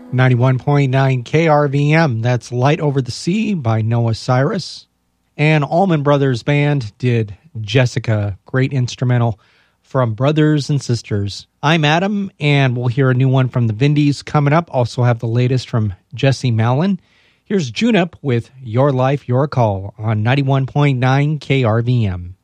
91.9 KRVM, that's Light Over the Sea by Noah Cyrus. And Allman Brothers Band did Jessica, great instrumental from Brothers and Sisters. I'm Adam, and we'll hear a new one from the Vindies coming up. Also have the latest from Jesse Malin. Here's Junip with Your Life, Your Call on 91.9 KRVM.